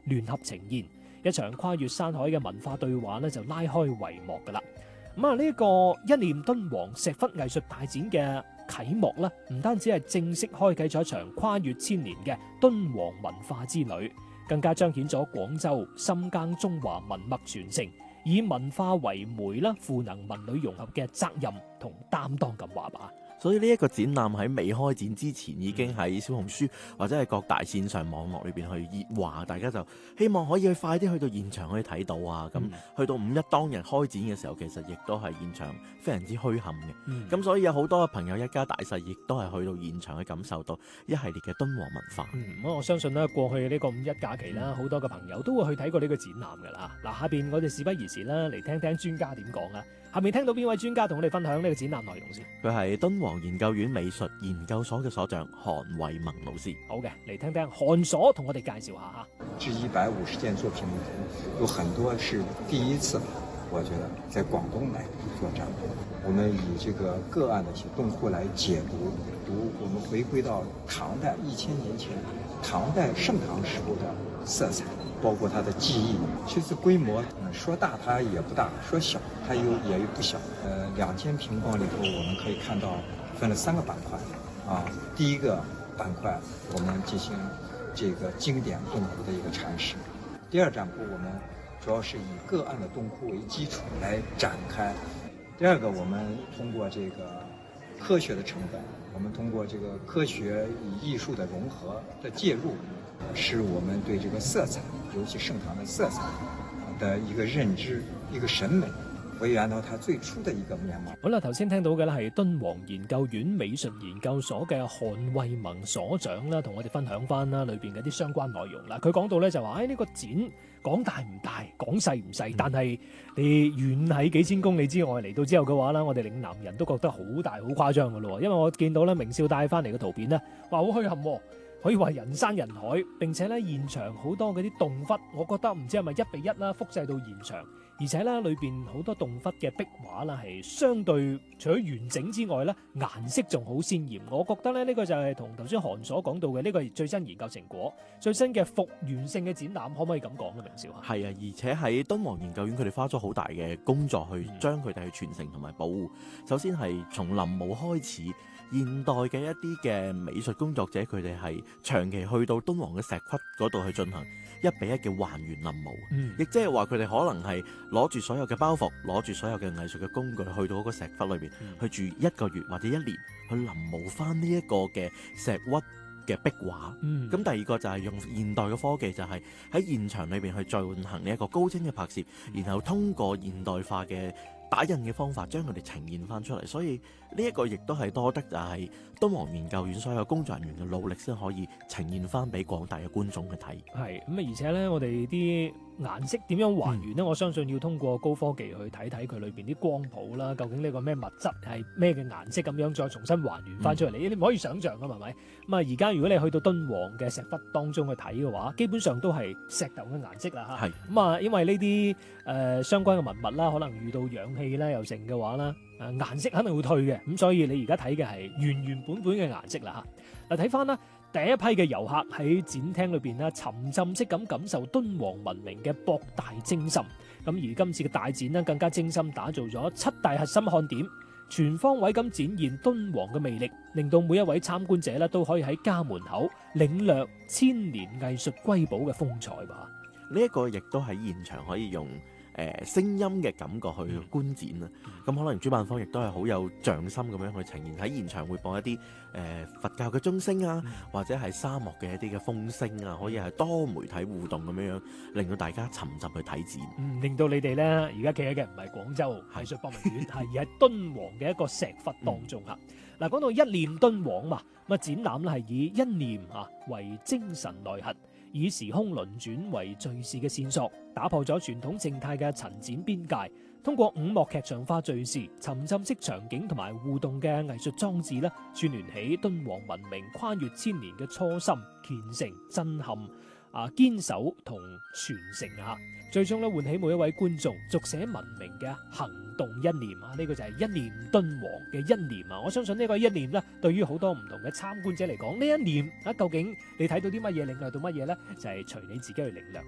聯合呈現，一場跨越山海嘅文化對話呢就拉開帷幕噶啦。咁啊，呢個一念敦煌石窟藝術大展嘅啟幕呢，唔單止係正式開啟咗一場跨越千年嘅敦煌文化之旅，更加彰顯咗廣州深耕中華文脈傳承，以文化為媒啦，賦能文旅融合嘅責任同擔當咁話吧。 所以呢一個展覽喺未開展之前已經喺小紅書或者係各大線上網絡裏邊去熱話，大家就希望可以快啲去到現場可以睇到啊！咁去到五一當日開展嘅時候，其實亦都係現場非常之墟冚嘅。咁所以有好多嘅朋友一家大細亦都係去到現場去感受到一系列嘅敦煌文化。 我相信咧過去呢個五一假期啦，好多嘅朋友都會去睇過呢個展覽㗎啦。嗱，下邊我哋事不宜遲啦，嚟聽聽專家點講啊！下面聽到邊位專家同我哋分享呢個展覽內容先？ 佢係敦煌研究院美術研究所嘅所長韓惠萌老師。 好嘅，嚟聽聽韓所同我哋介紹下嚇。 這150件作品裏頭，有很多是第一次，我覺得在廣東來做展。我們以這個個案的一些洞窟來解讀，我們回歸到唐代1000年前，唐代盛唐時候的色彩。包括它的技藝，其實規模說大它也不大，說小它也不小。2000平方里頭，我們可以看到分了3個板塊啊。第一個板塊，我們進行這個經典洞窟的一個闡釋。第二展鋪，我們主要是以個案的洞窟為基礎來展開。第二個，我們通過這個科學的成本，我們通過這個科學與藝術的融合的介入，使我們對這個色彩，尤其盛唐的色彩的一個認知，一個審美，回原到它最初的一個面貌。 好啦，頭先聽到嘅咧係敦煌研究院美術研究所嘅韓惠萌所長啦，同我哋分享翻啦裏邊嘅啲相關內容啦。佢講到咧就話，呢個展講大唔大，講細唔細，但係你遠喺幾千公里之外嚟到之後嘅話啦，我哋嶺南人都覺得好大好誇張噶咯。因為我見到咧明少帶翻嚟嘅圖片咧，話好墟冚。可以話人山人海，並且咧現場好多嗰啲洞窟，我覺得唔知係咪1比1啦，複製到現場，而且咧裏邊好多洞窟嘅壁畫啦，係相對除咗完整之外咧，顏色仲好鮮豔。我覺得咧呢個就係同頭先韓所講到嘅呢個最新研究成果，最新嘅復原性嘅展覽，可唔可以咁講咧？明少啊， 係啊，而且喺敦煌研究院，佢哋花咗好大嘅工作去將佢哋去傳承同埋保護。首先係從臨墓開始。現代嘅一啲嘅美術工作者，佢哋係長期去到敦煌嘅石窟嗰度去進行1比1嘅還原臨墓，亦即係話佢哋可能係攞住所有嘅包袱，攞住所有嘅藝術嘅工具，去到嗰個石窟裏邊去住1個月或者1年，去臨墓翻呢一個嘅石窟嘅壁畫。咁第二個就係用現代嘅科技，就係喺現場裏邊去進行呢一個高清嘅拍攝，然後通過現代化嘅打印嘅方法將佢哋呈現翻出嚟。所以呢一個亦都係多得就係敦煌研究院所有工作人員嘅努力，先可以呈現翻俾廣大嘅觀眾去睇。 係咁啊，而且咧我哋啲顏色點樣還原呢？我相信要通過高科技去睇睇佢裏邊啲光譜啦，究竟呢個咩物質係咩嘅顏色，咁樣再重新還原翻出嚟。你唔可以想象噶嘛，係咪？咁啊，而家如果你去到敦煌嘅石窟當中去睇嘅話，基本上都係石頭嘅顏色啦嚇。係咁啊，因為呢啲相關嘅文物啦，可能遇到氧氣啦又成嘅話啦，顏色肯定會退嘅。咁所以你而家睇嘅係原本嘅顏色啦嚇。嗱，睇翻啦。第一批嘅遊客喺展廳裏邊咧，沉浸式咁感受敦煌文明嘅博大精深。咁而今次嘅大展咧，更加精心打造咗7大核心看點，全方位咁展現敦煌嘅魅力，令到每一位參觀者咧都可以喺家門口領略千年藝術瑰寶嘅風采吧。 呢一個亦都喺現場可以用聲音嘅感覺去觀展啦。咁可能主辦方亦都係好有匠心咁樣去呈現，喺現場會播一啲佛教嘅鐘聲啊，或者係沙漠嘅一啲嘅風聲啊，可以係多媒體互動咁樣，令到大家沉浸去睇展。 令到你哋咧而家企喺嘅唔係廣州藝術博物院，係而係敦煌嘅一個石窟當中嚇。嗱，講到一念敦煌嘛，咁啊展覽咧係以一念為精神內核，以時空輪轉為敘事嘅線索，打破咗傳統靜態嘅陳展邊界，通過5幕劇場化敘事、沉浸式場景同埋互動嘅藝術裝置咧，串聯起敦煌文明跨越千年嘅初心、虔誠、震撼、堅守同傳承嚇，最終咧喚起每一位觀眾續寫文明嘅行動一念啊！呢個就係一念敦煌嘅一念啊！我相信呢個一念咧，對於好多唔同嘅參觀者嚟講，呢一念究竟你睇到啲乜嘢，領略到乜嘢咧，就係隨你自己去領略